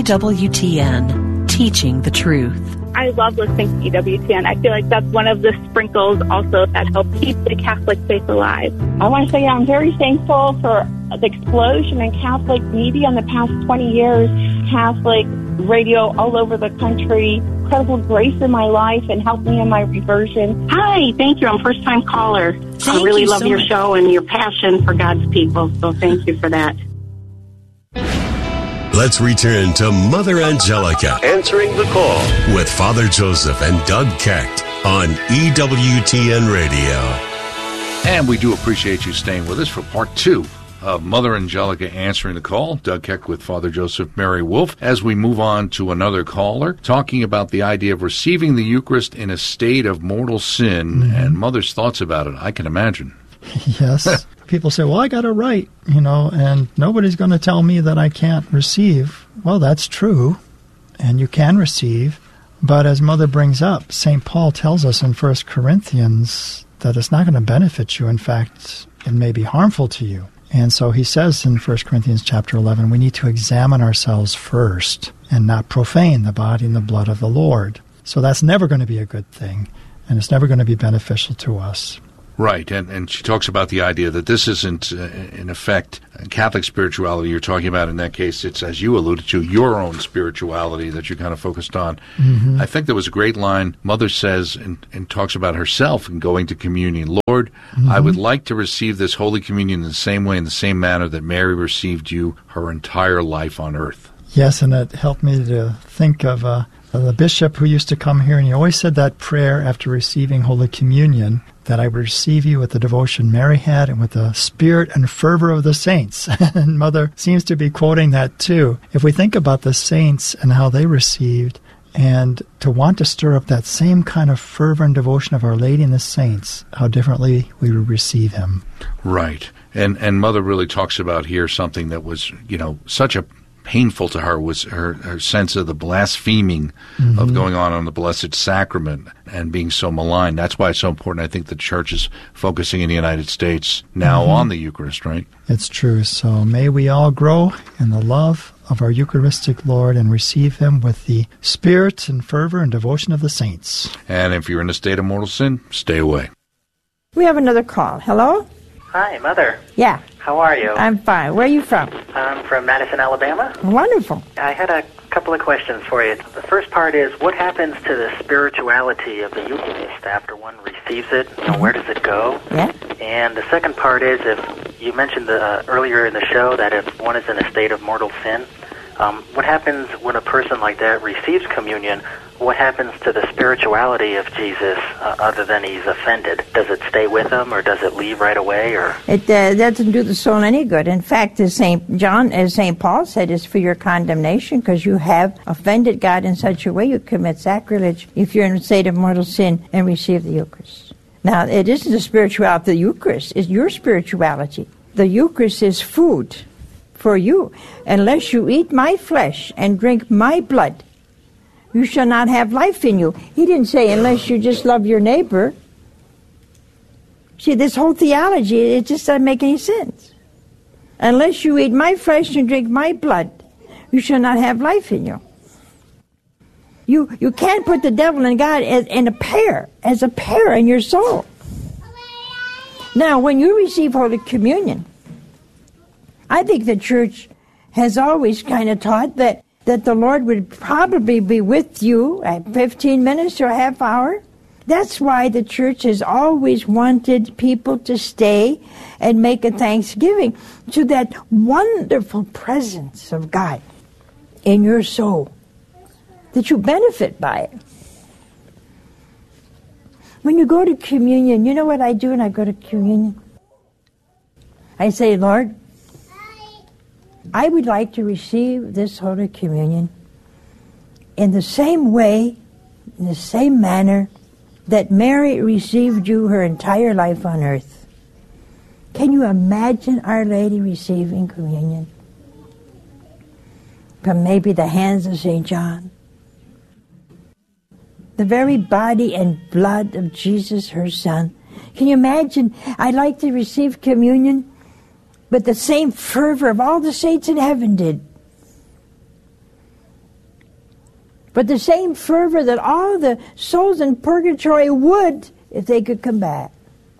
EWTN, teaching the truth. I love listening to EWTN. I feel like that's one of the sprinkles also that help keep the Catholic faith alive. I want to say I'm very thankful for the explosion in Catholic media in the past 20 years. Catholic radio all over the country. Incredible grace in my life and helped me in my reversion. Hi, thank you. I'm a first-time caller. I really love your show and your passion for God's people, so thank you for that. Let's return to Mother Angelica answering the call with Father Joseph and Doug Kecht on EWTN Radio. And we do appreciate you staying with us for part 2 of Mother Angelica answering the call. Doug Kecht with Father Joseph Mary Wolfe, as we move on to another caller talking about the idea of receiving the Eucharist in a state of mortal sin and Mother's thoughts about it. I can imagine. Yes. People say, well, I got it right, and nobody's going to tell me that I can't receive. Well, that's true, and you can receive. But as Mother brings up, St. Paul tells us in 1 Corinthians that it's not going to benefit you. In fact, it may be harmful to you. And so he says in 1 Corinthians chapter 11, we need to examine ourselves first and not profane the body and the blood of the Lord. So that's never going to be a good thing, and it's never going to be beneficial to us. Right, and she talks about the idea that this isn't, in effect, Catholic spirituality you're talking about. In that case, it's, as you alluded to, your own spirituality that you're kind of focused on. Mm-hmm. I think there was a great line Mother says and talks about herself in going to communion. Lord, I would like to receive this Holy Communion in the same way, in the same manner that Mary received you her entire life on earth. Yes, and it helped me to think of the bishop who used to come here, and he always said that prayer after receiving Holy Communion, that I would receive you with the devotion Mary had and with the spirit and fervor of the saints. And Mother seems to be quoting that too. If we think about the saints and how they received, and to want to stir up that same kind of fervor and devotion of Our Lady and the saints, how differently we would receive Him. Right. And Mother really talks about here something that was, such a painful to her was her sense of the blaspheming of going on the Blessed Sacrament and being so maligned. That's why it's so important. I think the Church is focusing in the United States now on the Eucharist, right? It's true. So may we all grow in the love of our Eucharistic Lord and receive Him with the spirit and fervor and devotion of the saints. And if you're in a state of mortal sin, stay away. We have another call. Hello? Hi, Mother. Yeah. How are you? I'm fine. Where are you from? I'm from Madison, Alabama. Wonderful. I had a couple of questions for you. The first part is, what happens to the spirituality of the Eucharist after one receives it? Where does it go? Yeah. And the second part is, if you mentioned earlier in the show that if one is in a state of mortal sin, what happens when a person like that receives communion? What happens to the spirituality of Jesus other than he's offended? Does it stay with him, or does it leave right away? Or it doesn't do the soul any good. In fact, as St. Paul said, it's for your condemnation, because you have offended God in such a way you commit sacrilege if you're in a state of mortal sin and receive the Eucharist. Now, it isn't the spirituality of the Eucharist. It's your spirituality. The Eucharist is food for you. Unless you eat my flesh and drink my blood, you shall not have life in you. He didn't say unless you just love your neighbor. See, this whole theology, it just doesn't make any sense. Unless you eat my flesh and drink my blood, you shall not have life in you. You can't put the devil and God as a pair in your soul. Now, when you receive Holy Communion, I think the Church has always kind of taught that the Lord would probably be with you at 15 minutes or a half hour. That's why the Church has always wanted people to stay and make a thanksgiving to that wonderful presence of God in your soul, that you benefit by it. When you go to communion, you know what I do when I go to communion? I say, Lord, I would like to receive this Holy Communion in the same way, in the same manner that Mary received you her entire life on earth. Can you imagine Our Lady receiving communion from maybe the hands of St. John? The very body and blood of Jesus, her Son. Can you imagine? I'd like to receive communion, but the same fervor of all the saints in heaven did. But the same fervor that all the souls in purgatory would if they could come back.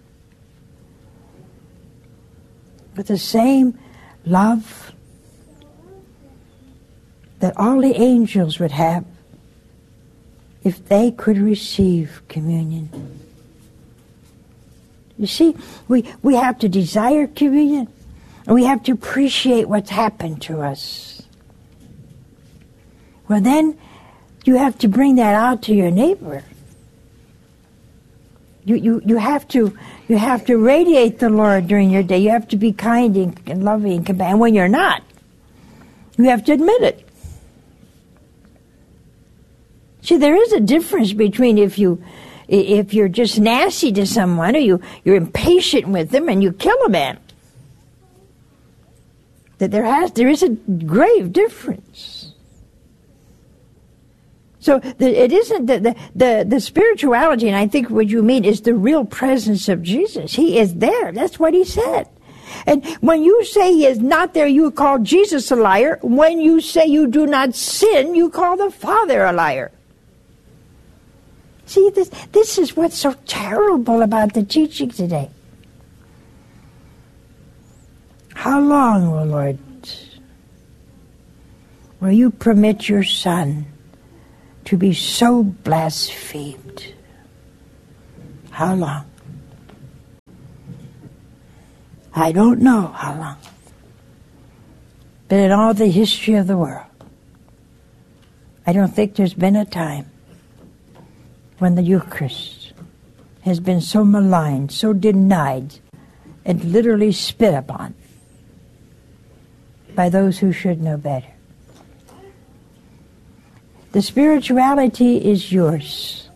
With the same love that all the angels would have if they could receive communion. You see, we have to desire communion, and we have to appreciate what's happened to us. Well, then you have to bring that out to your neighbor. You have to radiate the Lord during your day. You have to be kind and loving and compassionate. And when you're not, you have to admit it. See, there is a difference between if you're just nasty to someone, or you're impatient with them and you kill a man. That there is a grave difference. So it isn't the spirituality, and I think what you mean is the real presence of Jesus. He is there. That's what he said. And when you say he is not there, you call Jesus a liar. When you say you do not sin, you call the Father a liar. See, this is what's so terrible about the teaching today. How long, O Lord, will you permit your Son to be so blasphemed? How long? I don't know how long. But in all the history of the world, I don't think there's been a time when the Eucharist has been so maligned, so denied, and literally spit upon by those who should know better. The spirituality is yours.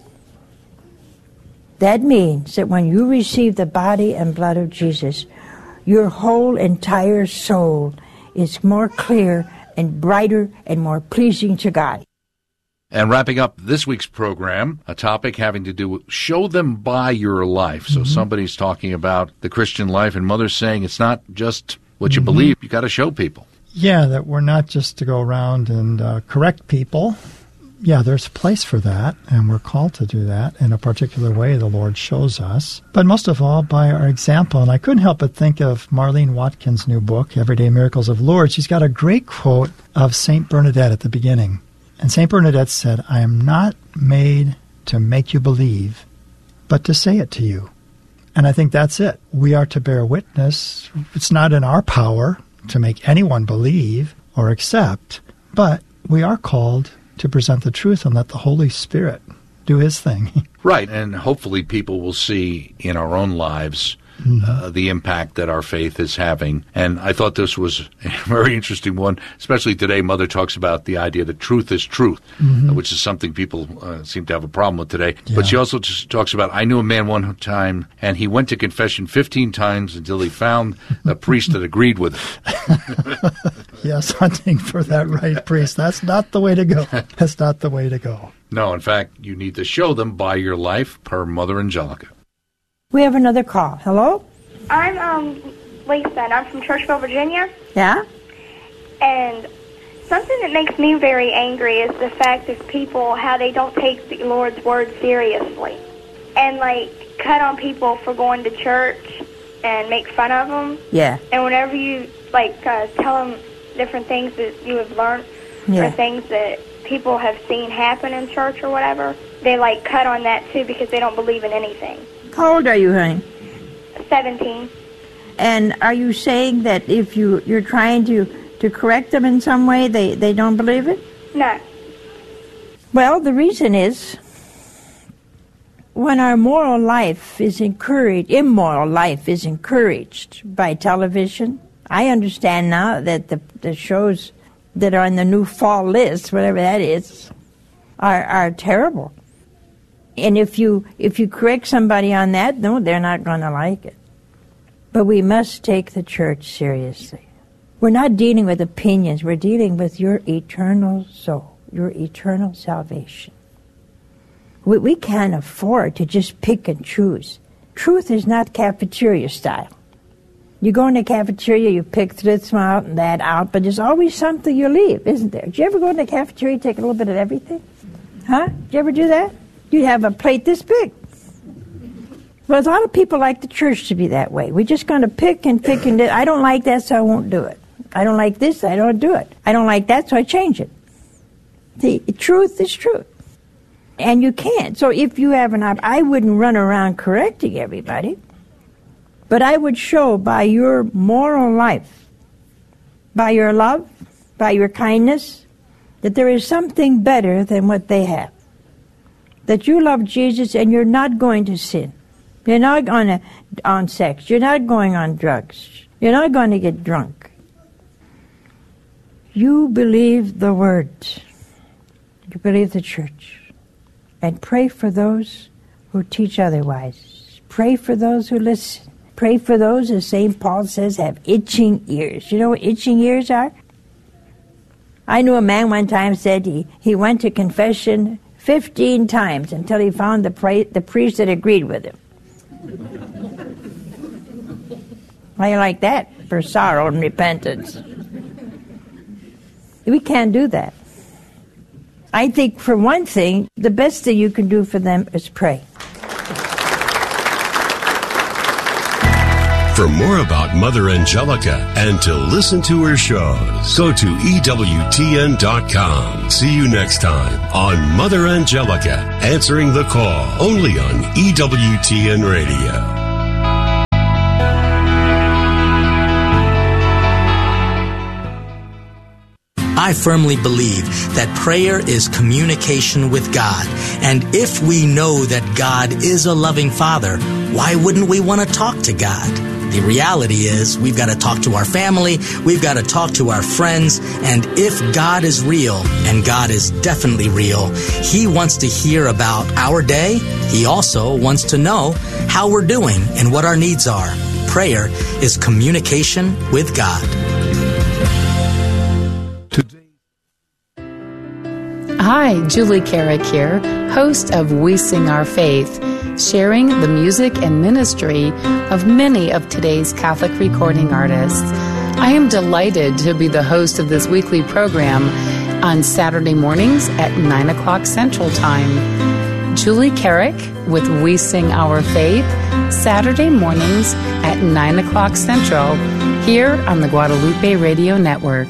That means that when you receive the body and blood of Jesus, your whole entire soul is more clear and brighter and more pleasing to God. And wrapping up this week's program, a topic having to do with show them by your life. So somebody's talking about the Christian life, and Mother's saying it's not just what you believe. You got to show people. Yeah, that we're not just to go around and correct people. Yeah, there's a place for that, and we're called to do that in a particular way the Lord shows us. But most of all, by our example. And I couldn't help but think of Marlene Watkins' new book, Everyday Miracles of Lourdes. She's got a great quote of St. Bernadette at the beginning. And St. Bernadette said, I am not made to make you believe, but to say it to you. And I think that's it. We are to bear witness. It's not in our power to make anyone believe or accept, but we are called to present the truth and let the Holy Spirit do his thing. Right, and hopefully people will see in our own lives the impact that our faith is having. And I thought this was a very interesting one, especially today. Mother talks about the idea that truth is truth, which is something people seem to have a problem with today. Yeah. But she also just talks about, I knew a man one time, and he went to confession 15 times until he found a priest that agreed with him. Yes, hunting for that right priest. That's not the way to go. That's not the way to go. No, in fact, you need to show them by your life, per Mother Angelica. We have another call. Hello? I'm Lisa, and I'm from Churchville, Virginia. Yeah? And something that makes me very angry is the fact of people, how they don't take the Lord's Word seriously. And, cut on people for going to church and make fun of them. Yeah. And whenever you, tell them different things that you have learned or things that people have seen happen in church or whatever, they, cut on that, too, because they don't believe in anything. How old are you, honey? 17. And are you saying that if you're trying to correct them in some way, they don't believe it? No. Well, the reason is when our immoral life is encouraged by television. I understand now that the shows that are on the new fall list, whatever that is, are terrible. And if you correct somebody on that, no, they're not going to like it. But we must take the church seriously. We're not dealing with opinions. We're dealing with your eternal soul, your eternal salvation. We can't afford to just pick and choose. Truth is not cafeteria style. You go in the cafeteria, you pick this one out and that out, but there's always something you leave, isn't there? Did you ever go in the cafeteria and take a little bit of everything? Huh? Did you ever do that? You'd have a plate this big. Well, a lot of people like the church to be that way. We're just going to pick and pick and I don't like that, so I won't do it. I don't like this, I don't do it. I don't like that, so I change it. The truth is truth. And you can't. So if you have I wouldn't run around correcting everybody, but I would show by your moral life, by your love, by your kindness, that there is something better than what they have. That you love Jesus and you're not going to sin. You're not going on sex. You're not going on drugs. You're not going to get drunk. You believe the Word. You believe the church. And pray for those who teach otherwise. Pray for those who listen. Pray for those, as St. Paul says, have itching ears. You know what itching ears are? I knew a man one time said he went to confession 15 times until he found the priest that agreed with him. How do you like that for sorrow and repentance? We can't do that. I think, for one thing, the best thing you can do for them is pray. For more about Mother Angelica and to listen to her shows, go to EWTN.com. See you next time on Mother Angelica, answering the call, only on EWTN Radio. I firmly believe that prayer is communication with God. And if we know that God is a loving Father, why wouldn't we want to talk to God? The reality is we've got to talk to our family, we've got to talk to our friends, and if God is real, and God is definitely real, He wants to hear about our day. He also wants to know how we're doing and what our needs are. Prayer is communication with God. Hi, Julie Carrick here, host of We Sing Our Faith, sharing the music and ministry of many of today's Catholic recording artists. I am delighted to be the host of this weekly program on Saturday mornings at 9 o'clock Central Time. Julie Carrick with We Sing Our Faith, Saturday mornings at 9 o'clock Central, here on the Guadalupe Radio Network.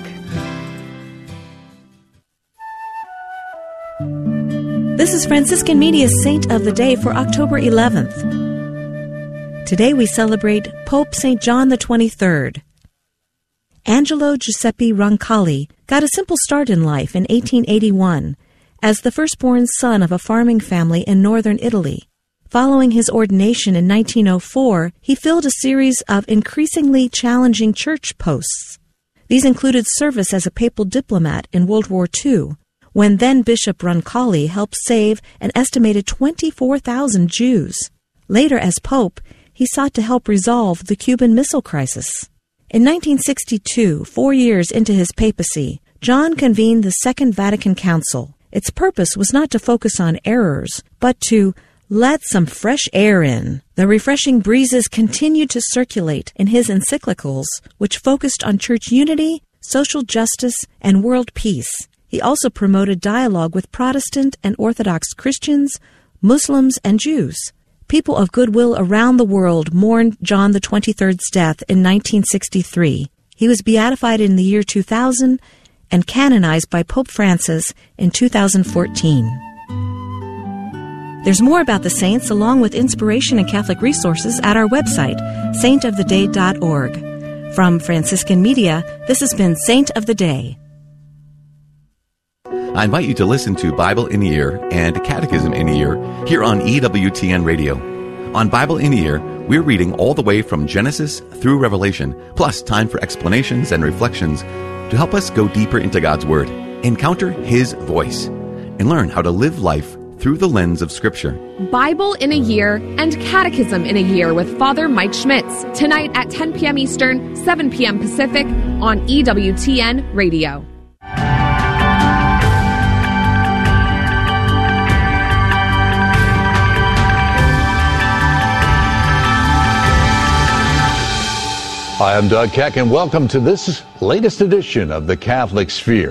This is Franciscan Media's Saint of the Day for October 11th. Today we celebrate Pope St. John the 23rd. Angelo Giuseppe Roncalli got a simple start in life in 1881 as the firstborn son of a farming family in northern Italy. Following his ordination in 1904, he filled a series of increasingly challenging church posts. These included service as a papal diplomat in World War II, when then-Bishop Roncalli helped save an estimated 24,000 Jews. Later, as Pope, he sought to help resolve the Cuban Missile Crisis. In 1962, 4 years into his papacy, John convened the Second Vatican Council. Its purpose was not to focus on errors, but to let some fresh air in. The refreshing breezes continued to circulate in his encyclicals, which focused on church unity, social justice, and world peace. He also promoted dialogue with Protestant and Orthodox Christians, Muslims, and Jews. People of goodwill around the world mourned John the 23rd's death in 1963. He was beatified in the year 2000 and canonized by Pope Francis in 2014. There's more about the saints along with inspiration and Catholic resources at our website, saintoftheday.org. From Franciscan Media, this has been Saint of the Day. I invite you to listen to Bible in a Year and Catechism in a Year here on EWTN Radio. On Bible in a Year, we're reading all the way from Genesis through Revelation, plus time for explanations and reflections to help us go deeper into God's Word, encounter His voice, and learn how to live life through the lens of Scripture. Bible in a Year and Catechism in a Year with Father Mike Schmitz, tonight at 10 p.m. Eastern, 7 p.m. Pacific on EWTN Radio. Hi, I'm Doug Keck, and welcome to this latest edition of the Catholic Sphere.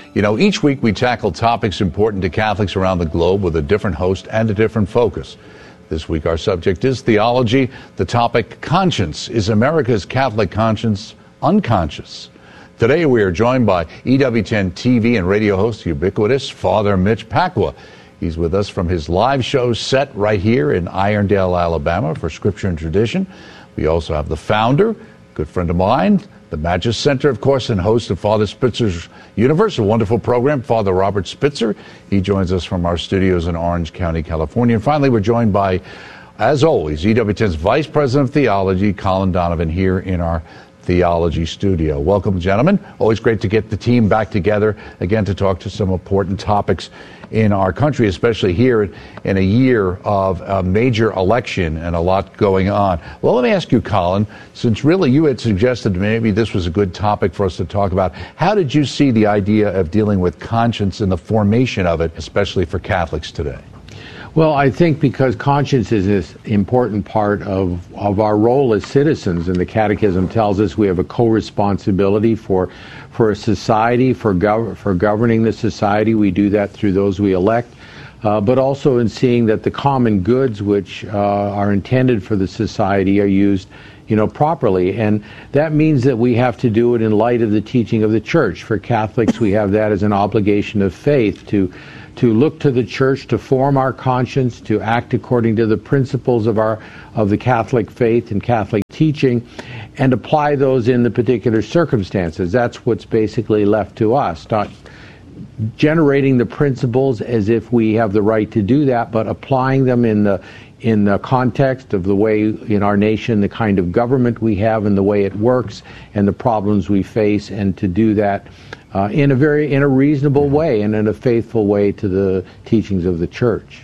You know, each week we tackle topics important to Catholics around the globe with a different host and a different focus. This week our subject is theology. The topic, conscience. Is America's Catholic conscience unconscious? Today we are joined by EWTN TV and radio host, ubiquitous Father Mitch Pacwa. He's with us from his live show set right here in Irondale, Alabama for Scripture and Tradition. We also have the founder, good friend of mine, the Magis Center, of course, and host of Father Spitzer's Universe, a wonderful program, Father Robert Spitzer. He joins us from our studios in Orange County, California. And finally, we're joined by, as always, EWTN's Vice President of Theology, Colin Donovan, here in our theology studio. Welcome, gentlemen. Always great to get the team back together again to talk to some important topics in our country, especially here in a year of a major election and a lot going on. Well, let me ask you, Colin, since really you had suggested maybe this was a good topic for us to talk about, how did you see the idea of dealing with conscience and the formation of it, especially for Catholics today? Well, I think because conscience is this important part of our role as citizens, and the Catechism tells us we have a co-responsibility for a society, for governing the society. We do that through those we elect, but also in seeing that the common goods which are intended for the society are used, properly. And that means that we have to do it in light of the teaching of the Church. For Catholics, we have that as an obligation of faith to look to the Church, to form our conscience, to act according to the principles of the Catholic faith and Catholic teaching, and apply those in the particular circumstances. That's what's basically left to us, not generating the principles as if we have the right to do that, but applying them in the context of the way in our nation, the kind of government we have and the way it works and the problems we face, and to do that in a reasonable way and in a faithful way to the teachings of the Church.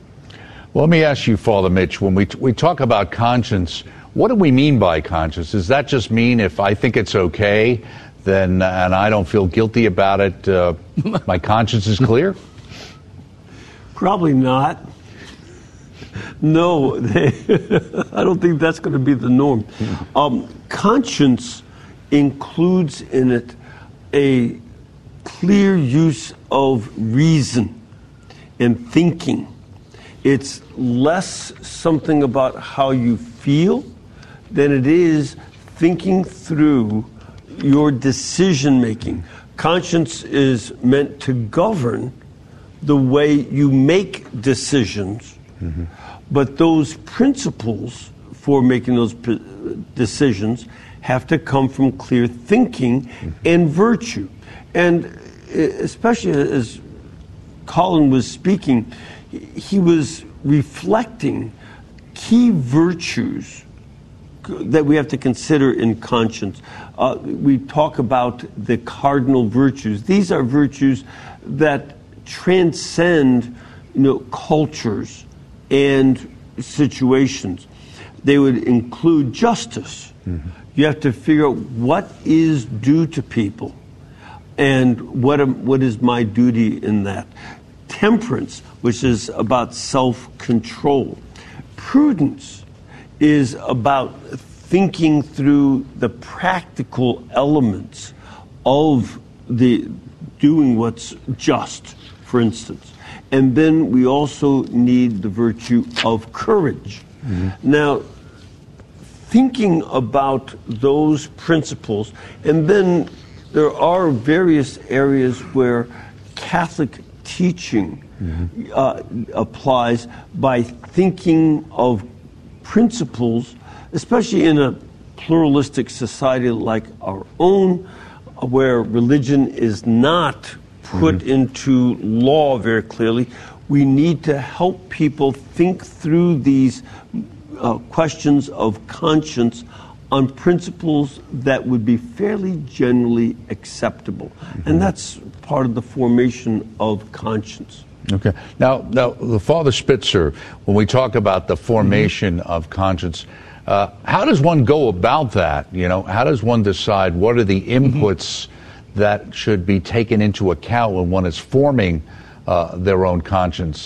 Well, let me ask you, Father Mitch, when we talk about conscience, what do we mean by conscience? Does that just mean if I think it's okay, then and I don't feel guilty about it, my conscience is clear? Probably not. No, I don't think that's going to be the norm. Conscience includes in it a clear use of reason and thinking. It's less something about how you feel than it is thinking through your decision making. Conscience is meant to govern the way you make decisions. Mm-hmm. But those principles for making those decisions have to come from clear thinking and virtue. And especially as Colin was speaking, he was reflecting key virtues that we have to consider in conscience. We talk about the cardinal virtues. These are virtues that transcend, cultures and situations. They would include justice. Mm-hmm. You have to figure out what is due to people and what is my duty in that. Temperance, which is about self-control. Prudence is about thinking through the practical elements of the doing what's just, for instance. And then we also need the virtue of courage. Mm-hmm. Now, thinking about those principles, and then there are various areas where Catholic teaching applies by thinking of principles, especially in a pluralistic society like our own, where religion is not put into law very clearly. We need to help people think through these questions of conscience on principles that would be fairly generally acceptable. And that's part of the formation of conscience. Okay. Now, the Father Spitzer, when we talk about the formation of conscience, how does one go about that? How does one decide what are the inputs that should be taken into account when one is forming their own conscience?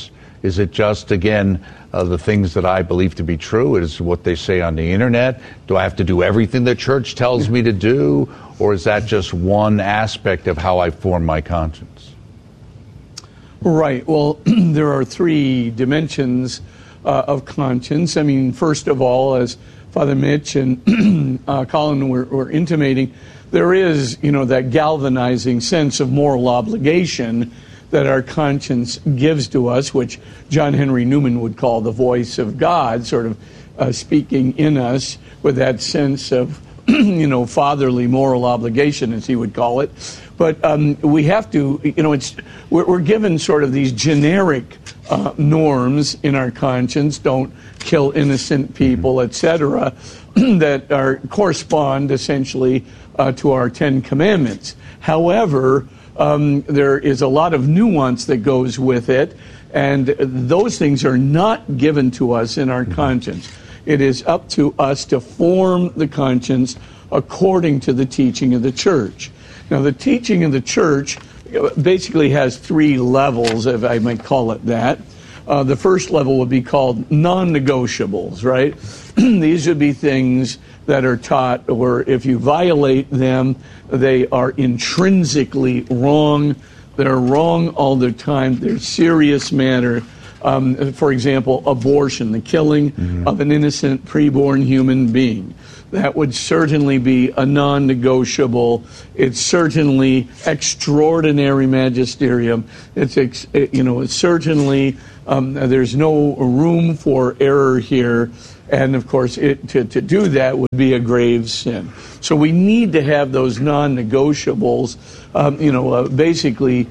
Is it just, again, the things that I believe to be true? Is what they say on the internet? Do I have to do everything the church tells me to do? Or is that just one aspect of how I form my conscience? Right. Well, there are three dimensions of conscience. I mean, first of all, as Father Mitch and Colin were intimating, there is, that galvanizing sense of moral obligation that our conscience gives to us, which John Henry Newman would call the voice of God, sort of speaking in us with that sense of, fatherly moral obligation, as he would call it. But we have to, we're given sort of these generic norms in our conscience, don't kill innocent people, etc., that correspond essentially to our Ten Commandments. However, there is a lot of nuance that goes with it, and those things are not given to us in our conscience. It is up to us to form the conscience according to the teaching of the church. Now, the teaching of the church basically has three levels, if I might call it that. The first level would be called non-negotiables, right? These would be things that are taught, or if you violate them, they are intrinsically wrong. They're wrong all the time. They're serious matter. For example, abortion, the killing of an innocent preborn human being. That would certainly be a non-negotiable. It's certainly extraordinary magisterium. It's certainly there's no room for error here. And of course, to do that would be a grave sin. So we need to have those non-negotiables, basically,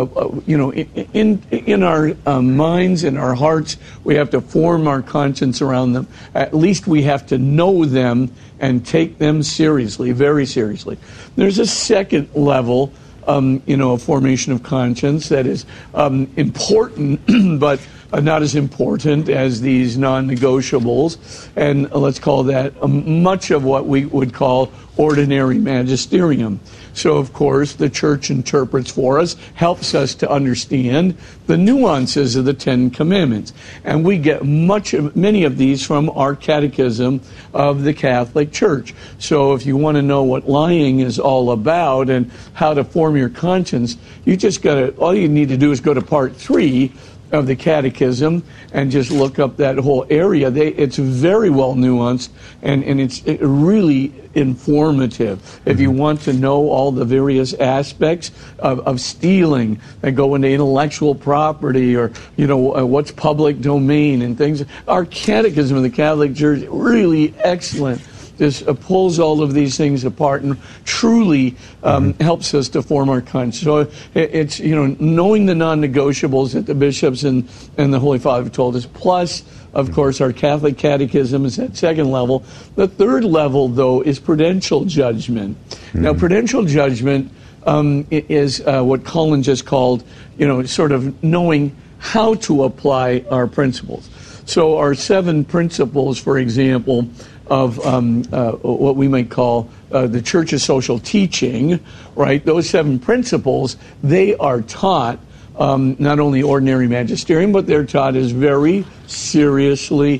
in our minds, in our hearts. We have to form our conscience around them. At least we have to know them and take them seriously, very seriously. There's a second level, a formation of conscience that is important, but not as important as these non-negotiables, and let's call that much of what we would call ordinary magisterium. So, of course, the church interprets for us, helps us to understand the nuances of the Ten Commandments. And we get many of these from our catechism of the Catholic Church. So if you want to know what lying is all about and how to form your conscience, all you need to do is go to part 3 of the Catechism and just look up that whole area. It's very well nuanced and it's really informative. If you want to know all the various aspects of stealing that go into intellectual property, or what's public domain and things, our Catechism of the Catholic Church is really excellent. Just pulls all of these things apart and truly helps us to form our conscience. So it's, knowing the non-negotiables that the bishops and the Holy Father have told us, plus, of course, our Catholic Catechism is at second level. The third level, though, is prudential judgment. Now, prudential judgment is what Colin just called, sort of knowing how to apply our principles. So our 7 principles, for example, of what we might call the Church's social teaching, right? Those 7 principles, they are taught not only ordinary magisterium, but they're taught as very seriously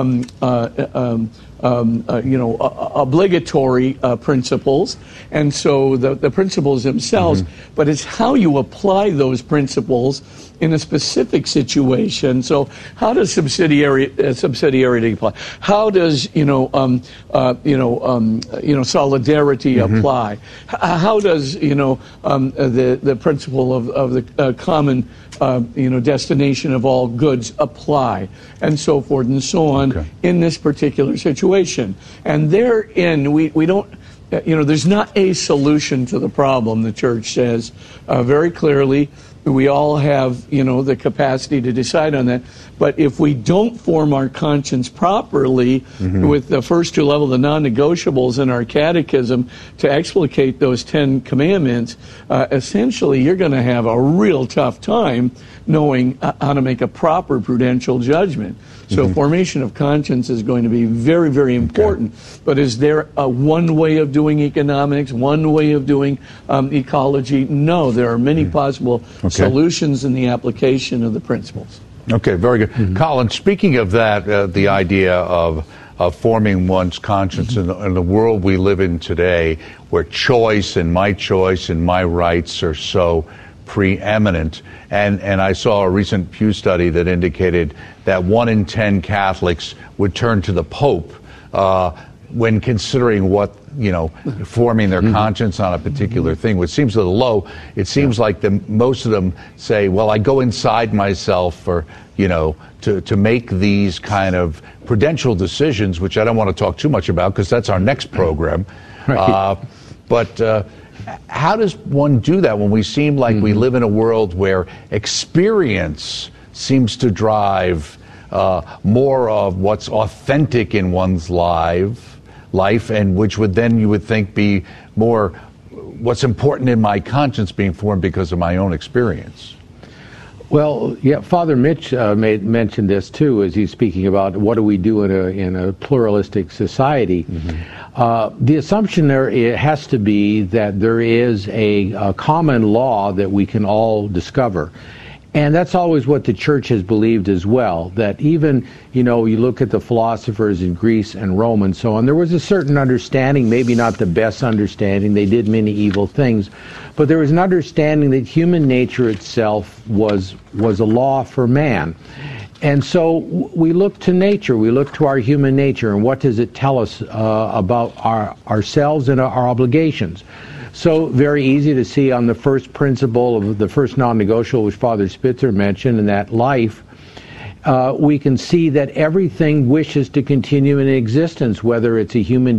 obligatory principles. And so the principles themselves, but it's how you apply those principles in a specific situation. So how does subsidiarity apply? How does solidarity apply? How does the principle of the common destination of all goods apply, and so forth and so on in this particular situation? And therein we don't. There's not a solution to the problem, the Church says very clearly. We all have, the capacity to decide on that. But if we don't form our conscience properly with the first 2 levels, the non-negotiables in our catechism, to explicate those 10 commandments, essentially you're going to have a real tough time knowing how to make a proper prudential judgment. So formation of conscience is going to be very, very important. But is there one way of doing economics, one way of doing ecology? No, there are many possible solutions in the application of the principles. Okay, very good. Colin, speaking of that, the idea of forming one's conscience in the world we live in today, where choice and my rights are so preeminent. And I saw a recent Pew study that indicated that 1 in 10 Catholics would turn to the Pope when considering forming their conscience on a particular thing, which seems a little low. It seems like most of them say, well, I go inside myself to make these kind of prudential decisions, which I don't want to talk too much about because that's our next program. Right. But how does one do that when we seem like we live in a world where experience seems to drive more of what's authentic in one's life, and which would then, you would think, be more what's important in my conscience being formed because of my own experience? Well, yeah, Father Mitch mentioned this too, as he's speaking about what do we do in a pluralistic society. The assumption there has to be that there is a common law that we can all discover. And that's always what the church has believed as well, that even, you look at the philosophers in Greece and Rome and so on, there was a certain understanding, maybe not the best understanding, they did many evil things, but there was an understanding that human nature itself was a law for man. And so we look to nature, we look to our human nature, and what does it tell us about ourselves and our obligations? So very easy to see on the first principle of the first non-negotiable, which Father Spitzer mentioned, in that life, we can see that everything wishes to continue in existence, whether it's a human